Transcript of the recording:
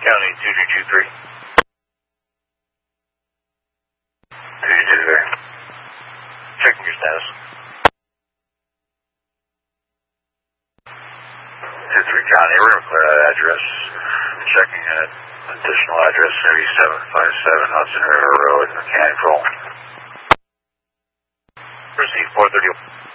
County 2223. 2223. Checking your status. 23 County, we're going to clear that address. Checking an additional address, 3757 Hudson River Road, Mechanical. Proceed 431.